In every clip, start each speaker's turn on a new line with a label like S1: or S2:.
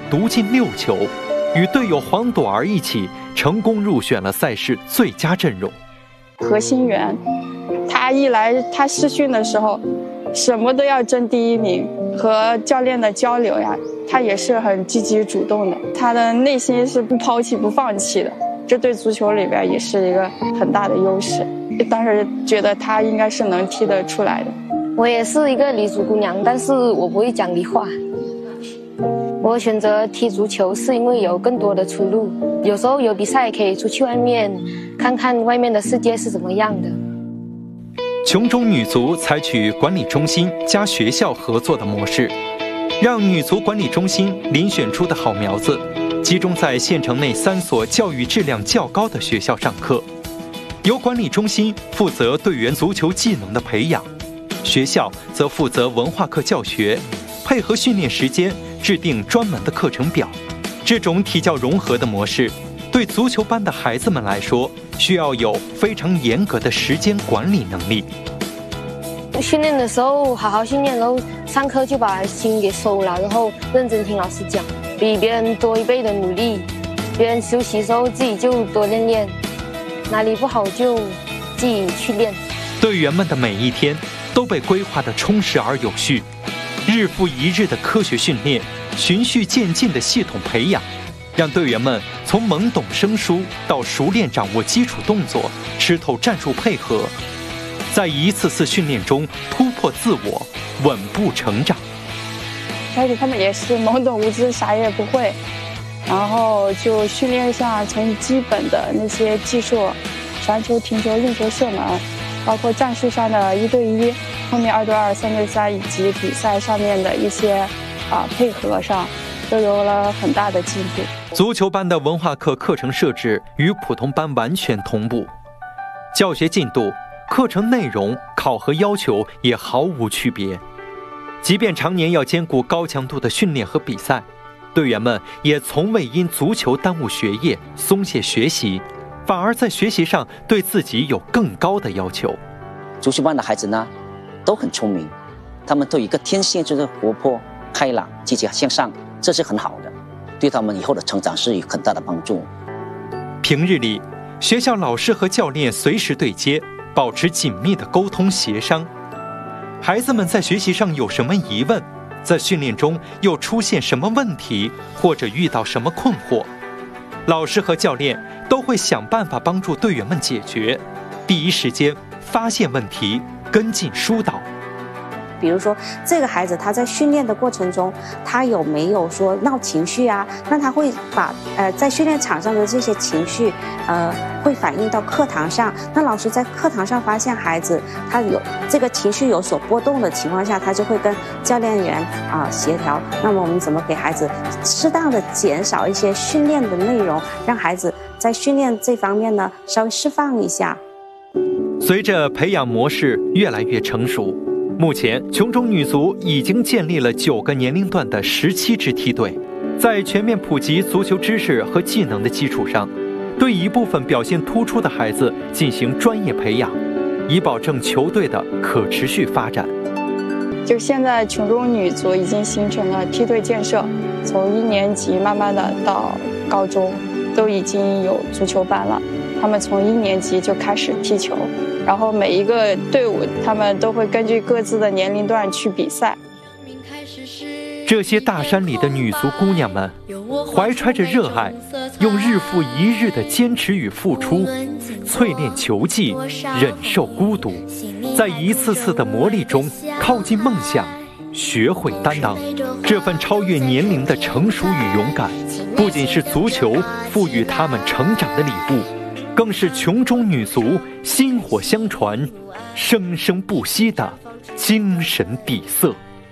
S1: 独进6球，与队友黄朵儿一起成功入选了赛事最佳阵容。
S2: 何心源，他一来他试训的时候，什么都要争第1名，和教练的交流呀，他也是很积极主动的，他的内心是不抛弃不放弃的，这对足球里边也是一个很大的优势。当时觉得他应该是能踢得出来的。
S3: 我也是一个黎族姑娘，但是我不会讲黎话。我选择踢足球是因为有更多的出路，有时候有比赛可以出去外面看看外面的世界是怎么样的。
S1: 琼中女足采取管理中心加学校合作的模式，让女足管理中心遴选出的好苗子集中在县城内3所教育质量较高的学校上课，由管理中心负责队员足球技能的培养，学校则负责文化课教学，配合训练时间制定专门的课程表。这种体教融合的模式，对足球班的孩子们来说，需要有非常严格的时间管理能力。
S3: 训练的时候好好训练，然后上课就把心给收了，然后认真听老师讲，比别人多1倍的努力。别人休息的时候自己就多练练，哪里不好就自己去练。
S1: 队员们的每一天都被规划得充实而有序，日复一日的科学训练，循序渐进的系统培养，让队员们从懵懂生疏到熟练掌握基础动作，吃透战术配合，在一次次训练中突破自我，稳步成长。
S2: 而且他们也是懵懂无知，啥也不会，然后就训练一下从基本的那些技术，传球、停球、运球、射门，包括战术上的1对1，后面2对2、3对3，以及比赛上面的一些配合上，都有了很大的进步。
S1: 足球班的文化课课程设置与普通班完全同步，教学进度、课程内容、考核要求也毫无区别。即便常年要兼顾高强度的训练和比赛，队员们也从未因足球耽误学业、松懈学习，反而在学习上对自己有更高的要求。
S4: 足球班的孩子呢，都很聪明，他们都有一个天性，就是活泼、开朗、积极向上，这是很好的，对他们以后的成长是有很大的帮助。
S1: 平日里，学校老师和教练随时对接，保持紧密的沟通协商。孩子们在学习上有什么疑问，在训练中又出现什么问题，或者遇到什么困惑，老师和教练都会想办法帮助队员们解决，第一时间发现问题，跟进疏导。
S5: 比如说这个孩子他在训练的过程中，他有没有说闹情绪啊？那他会把在训练场上的这些情绪会反映到课堂上。那老师在课堂上发现孩子他有这个情绪有所波动的情况下，他就会跟教练员协调。那么我们怎么给孩子适当的减少一些训练的内容，让孩子在训练这方面呢稍微释放一下。
S1: 随着培养模式越来越成熟，目前琼中女足已经建立了9个年龄段的17支梯队，在全面普及足球知识和技能的基础上，对一部分表现突出的孩子进行专业培养，以保证球队的可持续发展。
S2: 就现在琼中女足已经形成了梯队建设，从1年级慢慢的到高中都已经有足球班了，他们从1年级就开始踢球，然后每一个队伍他们都会根据各自的年龄段去比赛。
S1: 这些大山里的女足姑娘们怀揣着热爱，用日复一日的坚持与付出，淬炼球技，忍受孤独，在一次次的磨砺中靠近梦想，学会担当。这份超越年龄的成熟与勇敢，不仅是足球赋予她们成长的礼物，更是琼中女足薪火相传、生生不息的精神底色。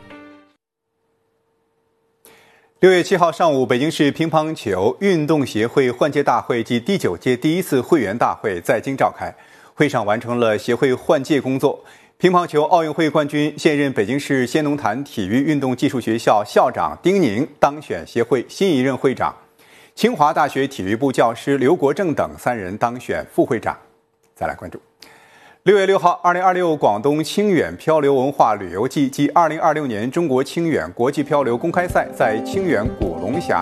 S6: 6月7号上午，北京市乒乓球运动协会换届大会暨第9届第1次会员大会在京召开，会上完成了协会换届工作。乒乓球奥运会冠军、现任北京市先农坛体育运动技术学校校长丁宁当选协会新一任会长，清华大学体育部教师刘国正等3人当选副会长。再来关注6月6号，2026广东清远漂流文化旅游季暨2026年中国清远国际漂流公开赛在清远古龙峡